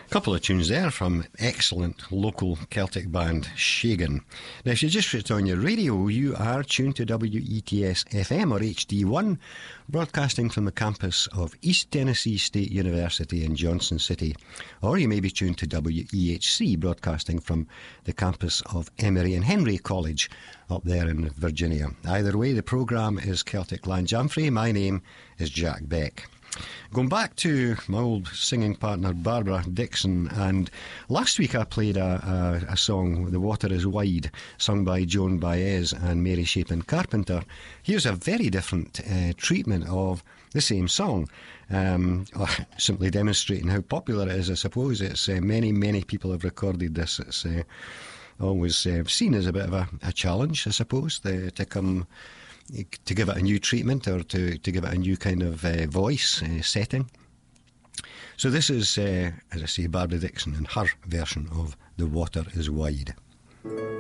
Couple of tunes there from excellent local Celtic band Shagan. Now, if you just switched on your radio, you are tuned to WETS FM or HD1, broadcasting from the campus of East Tennessee State University in Johnson City. Or you may be tuned to WEHC, broadcasting from the campus of Emory and Henry College up there in Virginia. Either way, the programme is Celtic Land Jamfrey. My name is Jack Beck. Going back to my old singing partner Barbara Dixon, and last week I played a song, The Water is Wide, sung by Joan Baez and Mary Shapin Carpenter. Here's a very different treatment of the same song, simply demonstrating how popular it is. I suppose it's many people have recorded this. It's always seen as a bit of a challenge, I suppose, to give it a new treatment or to give it a new kind of voice setting. So this is, as I say, Barbara Dixon and her version of The Water is Wide.